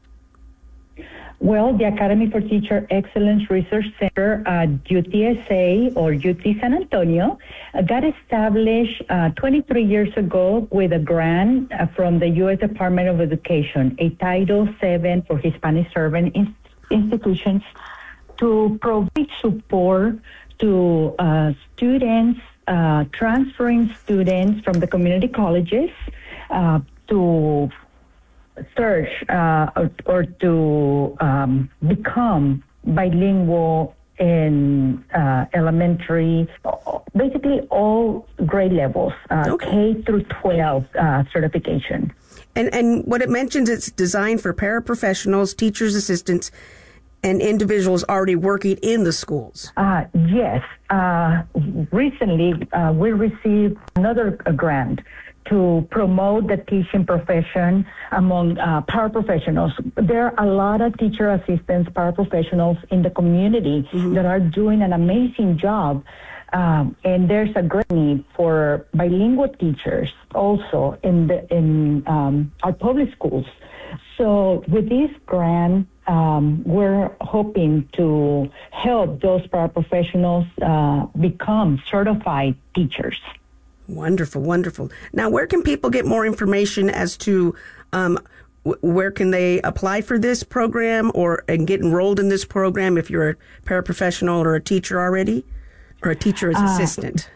Well, the Academy for Teacher Excellence Research Center at U T S A, or U T San Antonio, uh, got established uh, twenty-three years ago with a grant uh, from the U S Department of Education, a Title seven for Hispanic serving in- institutions, to provide support to uh, students, uh, transferring students from the community colleges uh, to search uh, or, or to um, become bilingual in uh, elementary, basically all grade levels, uh, okay. K through twelve uh, certification. And and what it mentions, it's designed for paraprofessionals, teachers' assistants, and individuals already working in the schools. Uh, yes. Uh, recently, uh, we received another uh, grant to promote the teaching profession among uh, paraprofessionals. There are a lot of teacher assistants, paraprofessionals in the community mm-hmm. that are doing an amazing job. Um, and there's a great need for bilingual teachers also in the in um, our public schools. So with this grant, um, we're hoping to help those paraprofessionals uh, become certified teachers. Wonderful, wonderful. Now, where can people get more information as to um, w- where can they apply for this program or and get enrolled in this program if you're a paraprofessional or a teacher already, or a teacher's uh, assistant?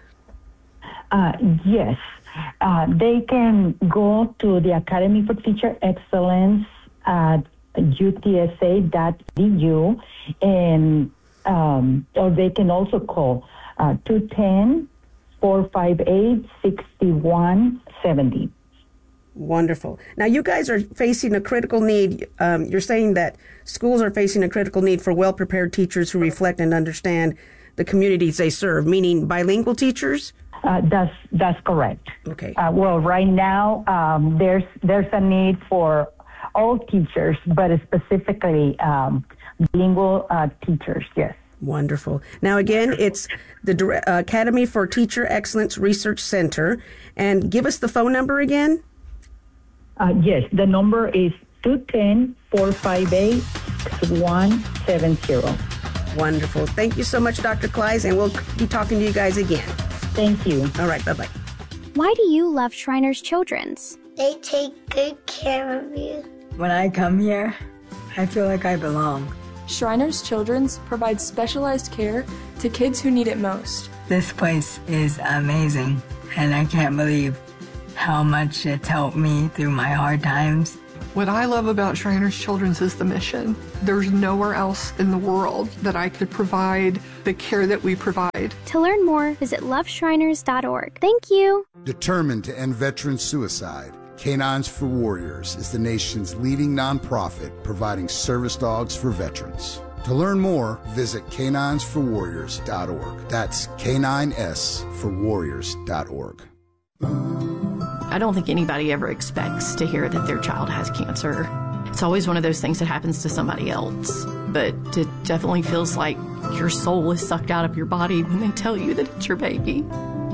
Uh, yes. Uh, they can go to the Academy for Teacher Excellence at U T S A dot E D U, and um, or they can also call uh, two one zero, four five eight, six one seven zero. Wonderful. Now, you guys are facing a critical need. Um, you're saying that schools are facing a critical need for well-prepared teachers who reflect and understand the communities they serve, meaning bilingual teachers? Uh, that's that's correct. Okay. Uh, well, right now um, there's there's a need for all teachers, but specifically um, bilingual uh, teachers. Yes. Wonderful. Now, again, it's the Dire- uh, Academy for Teacher Excellence Research Center. And give us the phone number again. Uh, yes, the number is two one zero, four five eight, six one seven zero. Wonderful. Thank you so much, Doctor Kleis, and we'll be talking to you guys again. Thank you. All right, bye-bye. Why do you love Shriners Children's? They take good care of you. When I come here, I feel like I belong. Shriners Children's provides specialized care to kids who need it most. This place is amazing, and I can't believe how much it's helped me through my hard times. What I love about Shriners Children's is the mission. There's nowhere else in the world that I could provide the care that we provide. To learn more, visit love shriners dot org. Thank you. Determined to end veteran suicide, Canines for Warriors is the nation's leading nonprofit providing service dogs for veterans. To learn more, visit canines for warriors dot org. That's K nine S for warriors dot org. I don't think anybody ever expects to hear that their child has cancer. It's always one of those things that happens to somebody else. But it definitely feels like your soul is sucked out of your body when they tell you that it's your baby.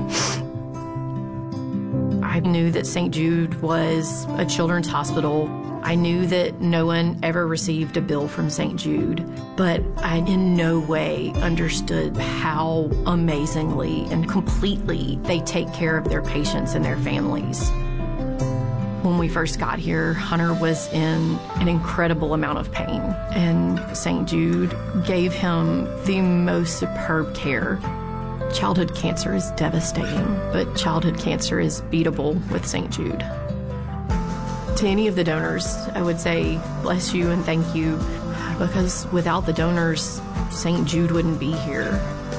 I knew that Saint Jude was a children's hospital. I knew that no one ever received a bill from Saint Jude, but I in no way understood how amazingly and completely they take care of their patients and their families. When we first got here, Hunter was in an incredible amount of pain, and Saint Jude gave him the most superb care. Childhood cancer is devastating, but childhood cancer is beatable with Saint Jude. To any of the donors, I would say bless you and thank you, because without the donors, Saint Jude wouldn't be here.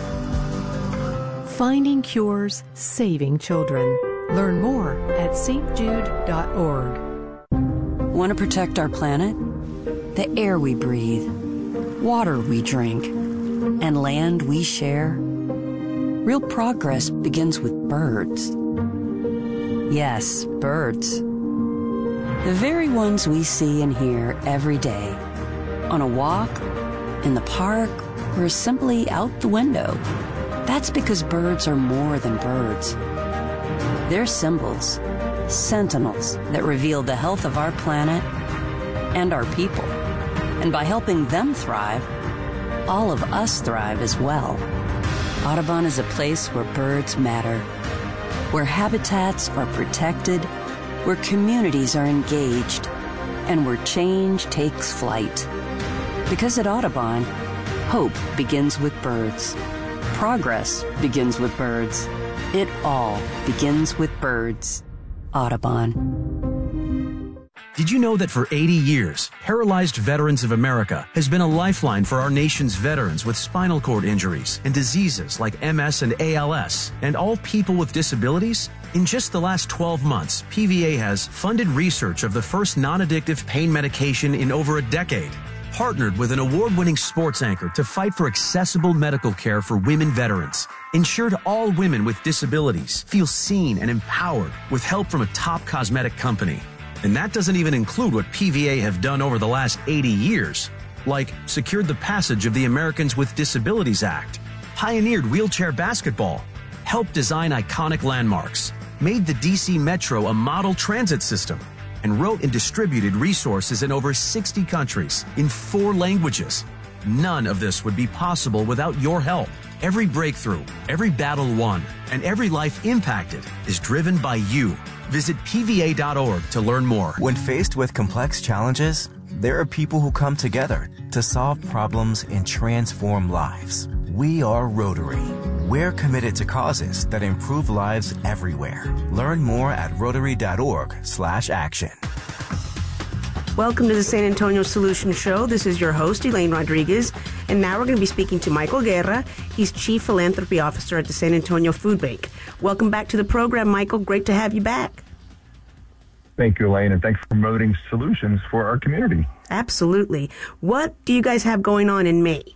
Finding cures, saving children. Learn more at s t jude dot org. Want to protect our planet? The air we breathe, water we drink, and land we share? Real progress begins with birds. Yes, birds. The very ones we see and hear every day, on a walk, in the park, or simply out the window. That's because birds are more than birds. They're symbols, sentinels that reveal the health of our planet and our people. And by helping them thrive, all of us thrive as well. Audubon is a place where birds matter, where habitats are protected, where communities are engaged, and where change takes flight. Because at Audubon, hope begins with birds. Progress begins with birds. It all begins with birds. Audubon. Did you know that for eighty years, Paralyzed Veterans of America has been a lifeline for our nation's veterans with spinal cord injuries and diseases like M S and A L S, and all people with disabilities? In just the last twelve months, P V A has funded research of the first non-addictive pain medication in over a decade, partnered with an award-winning sports anchor to fight for accessible medical care for women veterans, ensured all women with disabilities feel seen and empowered with help from a top cosmetic company. And that doesn't even include what P V A have done over the last eighty years, like secured the passage of the Americans with Disabilities Act, pioneered wheelchair basketball, helped design iconic landmarks, made the D C Metro a model transit system, and wrote and distributed resources in over sixty countries in four languages. None of this would be possible without your help. Every breakthrough, every battle won, and every life impacted is driven by you. Visit P V A dot org to learn more. When faced with complex challenges, there are people who come together to solve problems and transform lives. We are Rotary. We're committed to causes that improve lives everywhere. Learn more at rotary dot org slash action. Welcome to the San Antonio Solution Show. This is your host, Elaine Rodriguez, and now we're going to be speaking to Michael Guerra. He's Chief Philanthropy Officer at the San Antonio Food Bank. Welcome back to the program, Michael. Great to have you back. Thank you, Elaine, and thanks for promoting solutions for our community. Absolutely. What do you guys have going on in May?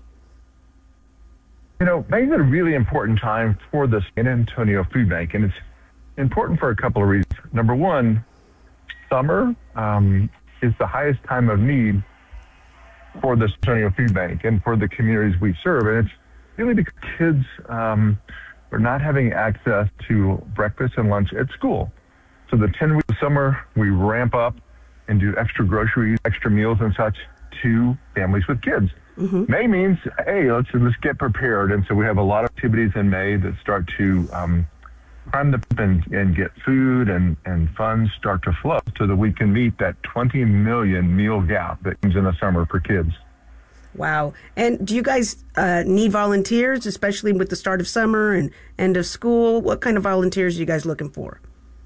You know, May is a really important time for the San Antonio Food Bank, and it's important for a couple of reasons. Number one, summer um, is the highest time of need for the San Antonio Food Bank and for the communities we serve, and it's really because kids um, are not having access to breakfast and lunch at school. So the ten weeks of summer, we ramp up and do extra groceries, extra meals and such to families with kids. Mm-hmm. May means, hey, let's let's get prepared. And so we have a lot of activities in May that start to um, prime the pump and, and get food and, and funds start to flow so that we can meet that twenty million meal gap that comes in the summer for kids. Wow. And do you guys uh, need volunteers, especially with the start of summer and end of school? What kind of volunteers are you guys looking for?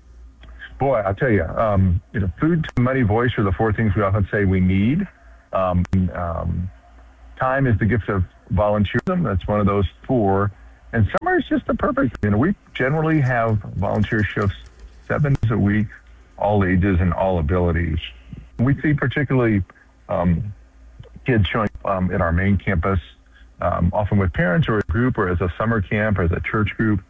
Boy, I'll tell you, um, you know, food, money, voice are the four things we often say we need. Um, um, time is the gift of volunteerism. That's one of those four. And summer is just the perfect. You know, we generally have volunteer shifts seven days a week, all ages and all abilities. We see particularly um, kids showing up um, at our main campus, um, often with parents or a group or as a summer camp or as a church group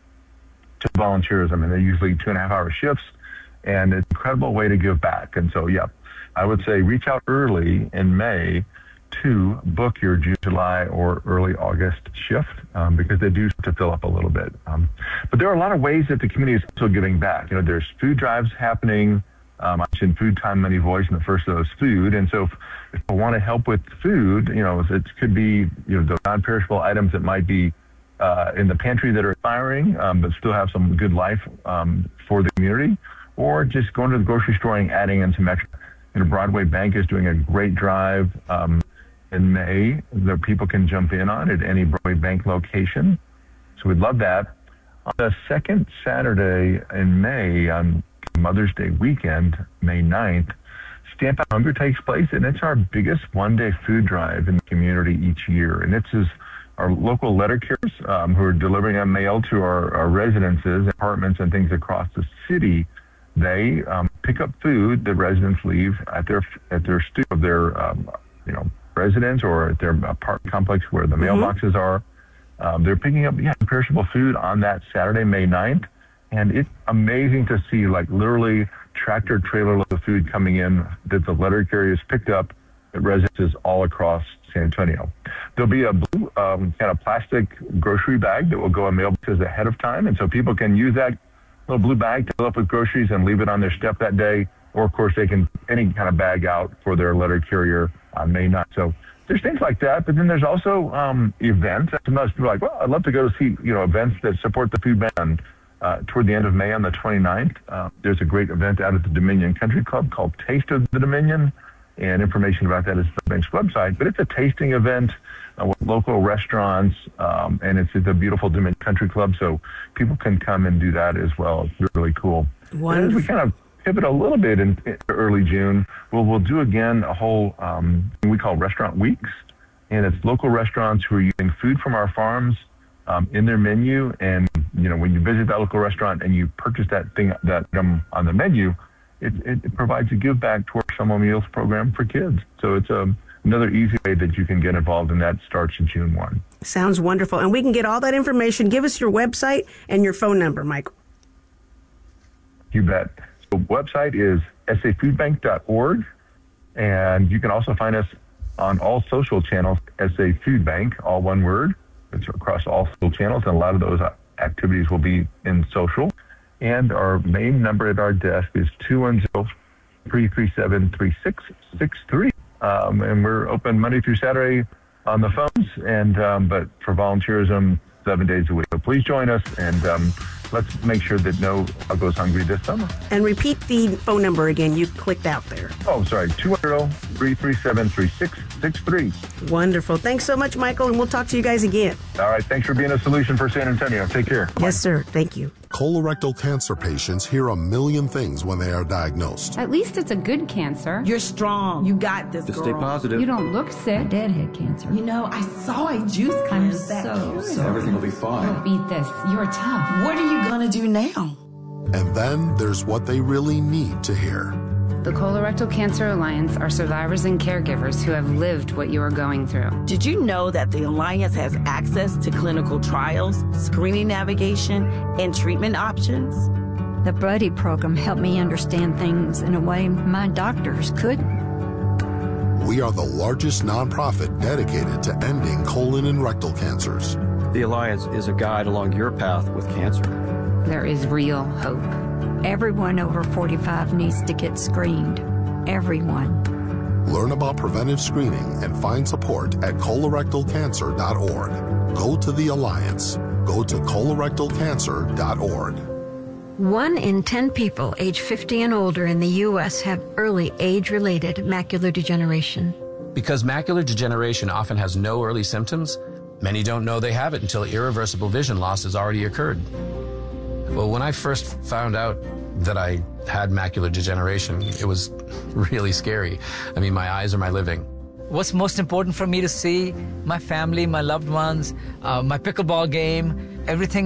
to volunteerism. And they're usually two and a half hour shifts. And it's an incredible way to give back. And so, yeah, I would say reach out early in May to book your June, July, or early August shift um, because they do start to fill up a little bit. Um, but there are a lot of ways that the community is also giving back. You know, there's food drives happening. Um, I mentioned Food Time, Money, Voice, and the first of those, food. And so if, if people want to help with food, you know, it could be, you know, the non-perishable items that might be uh, in the pantry that are expiring, um, but still have some good life um, for the community, or just going to the grocery store and adding in some extra. You know, Broadway Bank is doing a great drive um, in May that people can jump in on at any Broadway Bank location. So we'd love that. On the second Saturday in May, on Mother's Day weekend, May ninth, Stamp Out Hunger takes place, and it's our biggest one-day food drive in the community each year. And it's just our local letter carriers um, who are delivering a mail to our, our residences, apartments, and things across the city. They um, pick up food that residents leave at their at their stu- of their um, you know residence or at their apartment complex where the mm-hmm. mailboxes are. Um, they're picking up yeah, perishable food on that Saturday, May ninth, and it's amazing to see like literally tractor trailer load of food coming in that the letter carriers picked up at residences all across San Antonio. There'll be a blue um, kind of plastic grocery bag that will go in mailboxes ahead of time, and so people can use that little blue bag to fill up with groceries and leave it on their step that day. Or, of course, they can any kind of bag out for their letter carrier on May ninth. So there's things like that. But then there's also um, events. Sometimes people are like, well, I'd love to go to see, you know, events that support the food bank. Uh, toward the end of May on the twenty-ninth, uh, there's a great event out at the Dominion Country Club called Taste of the Dominion. And information about that is the bank's website. But it's a tasting event uh, with local restaurants, um, and it's at the beautiful Dominion Country Club, so people can come and do that as well. It's really cool. And as we kind of pivot a little bit in, in early June, we'll, we'll do again a whole um, thing we call Restaurant Weeks, and it's local restaurants who are using food from our farms um, in their menu. And you know, when you visit that local restaurant and you purchase that thing that um, on the menu, It, it provides a give back to our Summer Meals program for kids. So it's um, another easy way that you can get involved, and that starts in June first. Sounds wonderful. And we can get all that information. Give us your website and your phone number, Michael. You bet. So the website is s a food bank dot org, and you can also find us on all social channels, S A Food Bank, all one word. It's across all social channels, and a lot of those activities will be in social. And our main number at our desk is two one zero, three three seven, three six six three. Um, and we're open Monday through Saturday on the phones, and um, but for volunteerism, seven days a week. So please join us, and um, let's make sure that no dog goes hungry this summer. And repeat the phone number again. You clicked out there. Oh, sorry, two one zero, three three seven, three six six three. Wonderful. Thanks so much, Michael, and we'll talk to you guys again. All right, thanks for being a solution for San Antonio. Take care. Yes, sir. Thank you. Colorectal cancer patients hear a million things when they are diagnosed. At least it's a good cancer. You're strong. You got this, Just girl. stay positive. You don't look sick. My dad had cancer. You know, I saw a juice I'm cleanse that so cured. So everything will be fine. You'll beat this. You're tough. What are you going to do now? And then there's what they really need to hear. The Colorectal Cancer Alliance are survivors and caregivers who have lived what you are going through. Did you know that the Alliance has access to clinical trials, screening navigation, and treatment options? The Buddy program helped me understand things in a way my doctors couldn't. We are the largest nonprofit dedicated to ending colon and rectal cancers. The Alliance is a guide along your path with cancer. There is real hope. Everyone over forty-five needs to get screened. Everyone. Learn about preventive screening and find support at colorectal cancer dot org. Go to the Alliance. Go to colorectal cancer dot org. One in ten people age fifty and older in the U S have early age-related macular degeneration. Because macular degeneration often has no early symptoms, many don't know they have it until irreversible vision loss has already occurred. Well, when I first found out that I had macular degeneration, it was really scary. I mean, my eyes are my living. What's most important for me to see? My family, my loved ones, uh, my pickleball game, everything